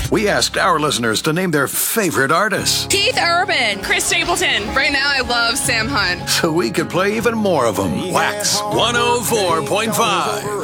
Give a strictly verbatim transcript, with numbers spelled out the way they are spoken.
We asked our listeners to name their favorite artists Keith Urban. Chris Stapleton. Right now, I love Sam Hunt. so we could play even more of them. Wax one oh four point five.